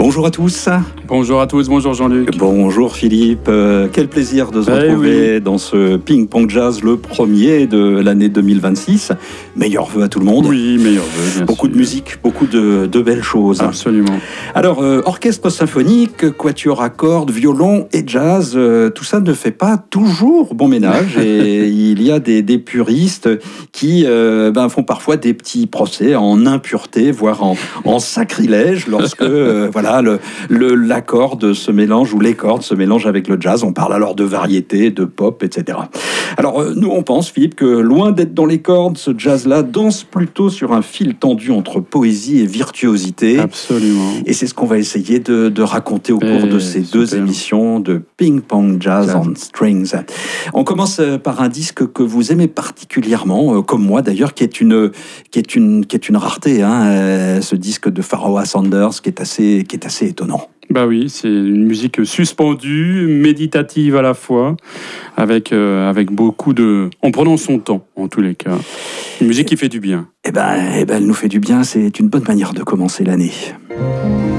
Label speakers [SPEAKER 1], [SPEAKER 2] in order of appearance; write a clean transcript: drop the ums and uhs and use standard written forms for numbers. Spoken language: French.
[SPEAKER 1] Bonjour à tous.
[SPEAKER 2] Bonjour à tous, bonjour Jean-Luc.
[SPEAKER 1] Bonjour Philippe. Quel plaisir de se retrouver dans ce Ping Pong Jazz, le premier de l'année 2026. Meilleurs vœux à tout le monde.
[SPEAKER 2] Oui, meilleurs vœux, bien
[SPEAKER 1] beaucoup
[SPEAKER 2] sûr.
[SPEAKER 1] De musique, beaucoup de belles choses.
[SPEAKER 2] Absolument.
[SPEAKER 1] Alors, orchestre symphonique, quatuor à cordes, violon et jazz, tout ça ne fait pas toujours bon ménage. Et il y a des puristes qui font parfois des petits procès en impureté, voire en sacrilège, lorsque la corde se mélange ou les cordes se mélangent avec le jazz. On parle alors de variété, de pop, etc. Alors, nous, on pense, Philippe, que loin d'être dans les cordes, ce jazz-là danse plutôt sur un fil tendu entre poésie et virtuosité.
[SPEAKER 2] Absolument.
[SPEAKER 1] Et c'est ce qu'on va essayer de raconter au cours de ces deux émissions de Ping Pong Jazz on Strings. On commence par un disque que vous aimez particulièrement, comme moi d'ailleurs, qui est une rareté, ce disque de Pharoah Sanders, qui est assez étonnant.
[SPEAKER 2] Bah oui, c'est une musique suspendue, méditative à la fois, avec beaucoup de... en prenant son temps, en tous les cas. Une musique qui fait du bien.
[SPEAKER 1] Elle nous fait du bien, c'est une bonne manière de commencer l'année.